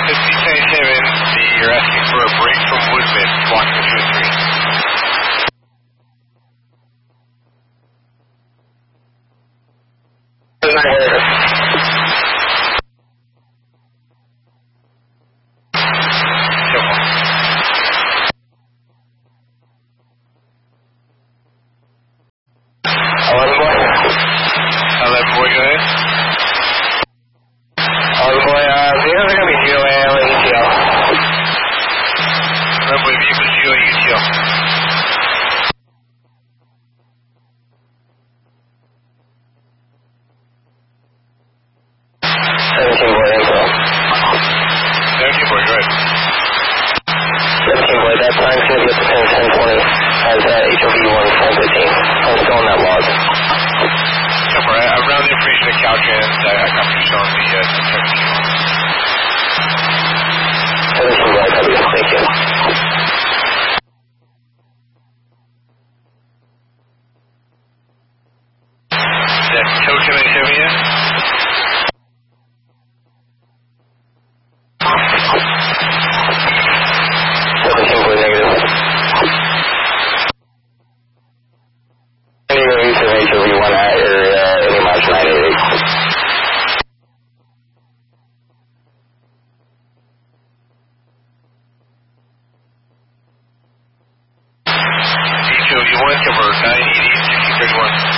You're asking for a break from Woodman, block 2 and 11 boy, go ahead. 11 boy, vehicles are going to be GOA or ETL. 11 boy, vehicles GOA UTL. That time's going to be up to 10:20 as HOV 1:10:15. I'm still on that log. Around the information at Caltrans, I got you on the 17 boy, thank you. Is that Totem and Sylvia? HOV 1, cover 980, 1631.